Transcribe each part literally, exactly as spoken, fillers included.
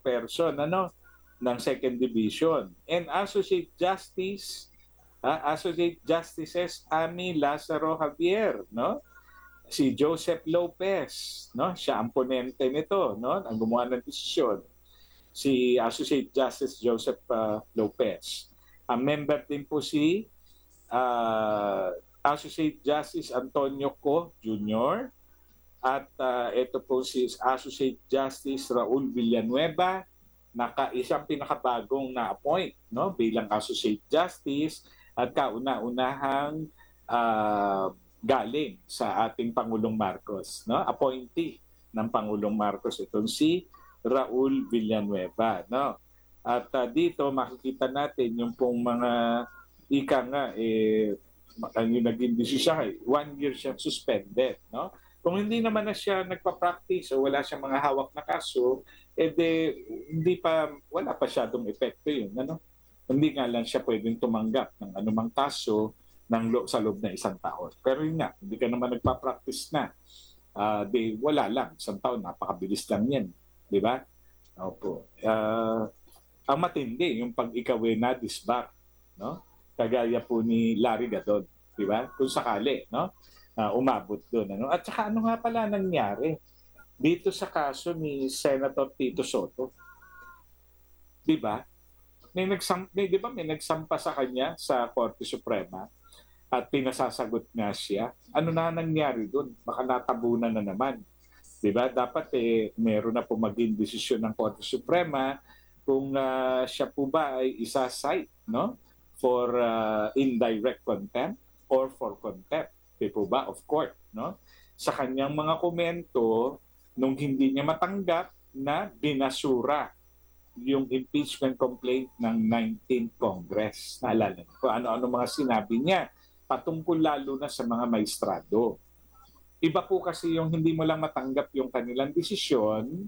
chairperson ano ng Second Division. And Associate Justice, ah, Associate Justices Ami Lazaro Javier, no? Si Joseph Lopez, no? Siya ang ponente nito, no? Ang gumawa ng desisyon. Si Associate Justice Joseph uh, Lopez. Ang member din po si uh, Associate Justice Antonio Co. Junior At uh, ito po si Associate Justice Raul Villanueva, naka isang pinakabagong na-appoint, no, bilang Associate Justice at kauna-unahang uh, galing sa ating Pangulong Marcos, no, appointee ng Pangulong Marcos itong si Raul Villanueva, no. At uh, dito makikita natin yung pong mga ika nga eh ang yung naging desisyon, one year siya suspended, no. Kung hindi naman na siya nagpa-practice o wala siyang mga hawak na kaso, eh de, hindi pa, wala pa siyadong epekto yun. Ano? Hindi nga lang siya pwedeng tumanggap ng anumang kaso ng lo, sa loob na isang taon. Pero yun nga, hindi ka naman nagpa-practice na. Uh, de, wala lang, isang taon, napakabilis lang yan. Di ba? Opo. Uh, ang matindi, yung pag ikaw ay na-disbar, no? Kagaya po ni Larry Gadon. Di ba? Kung sakali, no? Uh, umabot doon. Ano? At saka ano nga pala nangyari dito sa kaso ni Senator Tito Soto? Di ba? May, nagsam, may, di ba may nagsampa sa kanya sa Korte Suprema at pinasasagot nga siya. Ano na nangyari doon? Baka natabunan na naman. Di ba? Dapat eh, meron na po maging desisyon ng Korte Suprema kung uh, siya po ba ay isa-cite, no? For uh, indirect contempt or for contempt. Di po ba? Of court, no? Sa kanyang mga komento, nung hindi niya matanggap na binasura yung impeachment complaint ng nineteenth Congress. Naalala niyo kung ano-ano mga sinabi niya patungkol lalo na sa mga maestrado. Iba po kasi yung hindi mo lang matanggap yung kanilang desisyon,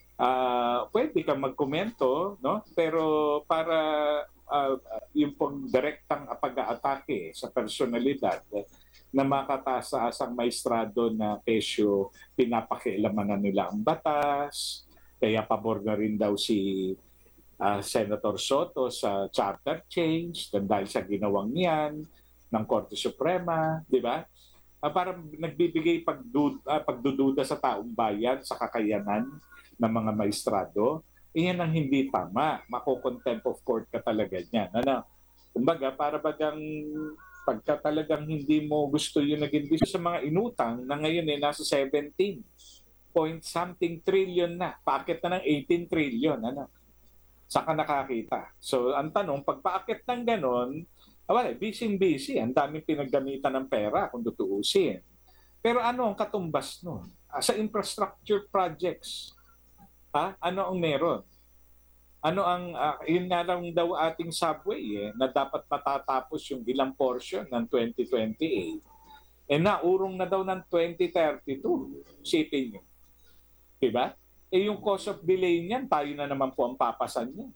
uh, pwede kang magkomento, no? Pero para uh, yung pong direktang pag-aatake sa personalidad na makataas-asang maestrado na pesyo, pinapakialaman na nila ang batas, kaya pabor na rin daw si uh, Senator Soto sa charter change dahil sa ginawang niyan ng Korte Suprema, di ba? Uh, parang nagbibigay pagdud uh, pagdududa sa taong bayan sa kakayanan ng mga maestrado. Iyan ang hindi tama. Mako-contempt of court ka talaga niyan. Ano? Kumbaga, para bagang pagka talagang hindi mo gusto yung naging decision sa mga inutang na ngayon eh nasa seventeen point something trillion na. Paakit na ng eighteen trillion. Ano? Saka nakakita. So, ang tanong, pag paakit ng ganon, wala, busy-busy. Ang daming pinaggamitan ng pera kung tutuusin. Pero ano ang katumbas nun? Sa infrastructure projects, ha? Ano ang meron? Ano ang, uh, yun nga lang daw ating subway eh, na dapat matatapos yung ilang portion ng twenty twenty-eight. Eh naurong na daw ng twenty thirty-two. Sipin nyo. Diba? Eh yung cause of delay niyan, tayo na naman po ang papasan niya.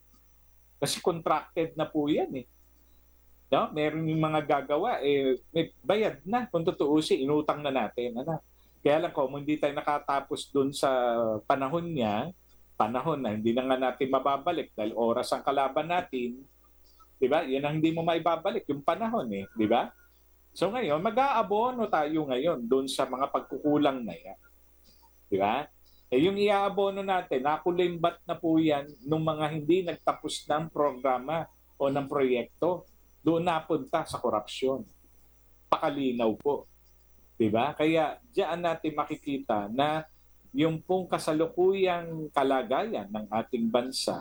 Kasi contracted na po yan eh. No? Meron yung mga gagawa, eh, may bayad na. Kung tutuusin, inutang na natin. Ano? Kaya lang kung hindi tayo nakatapos dun sa panahon niya, panahon na hindi na nga natin mababalik dahil oras ang kalaban natin, di ba? Yan ang hindi mo maibabalik, yung panahon eh, di ba? So ngayon, mag-aabono tayo ngayon doon sa mga pagkukulang na yan. Di ba? Eh yung iaabono natin, nakulimbat na po yan nung mga hindi nagtapos ng programa o ng proyekto, doon napunta sa korupsyon. Pakalinaw po. Di ba? Kaya diyan natin makikita na yung pong kasalukuyang kalagayan ng ating bansa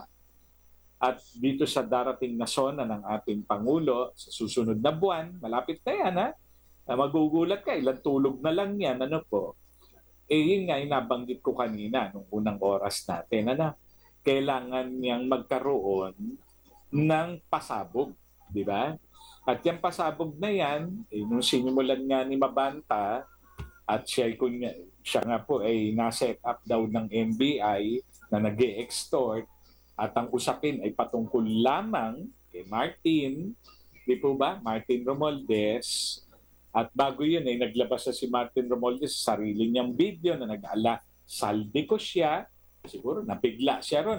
at dito sa darating na sona ng ating Pangulo sa susunod na buwan, malapit na yan ha, magugulat ka, ilang tulog na lang yan, ano po. Eh yun nga, inabanggit ko kanina nung unang oras natin, ano, kailangan niyang magkaroon ng pasabog, di ba? At yung pasabog na yan, eh, nung sinimulan nga ni Mabanta, at siya, siya nga po ay na-set up daw ng M B I na nag-e-extort at ang usapin ay patungkol lamang kay Martin, di po ba? Martin Romualdez. At bago yun ay naglabas na si Martin Romualdez sa sarili niyang video na nag-ala, saldi ko siya. Siguro nabigla siya ron.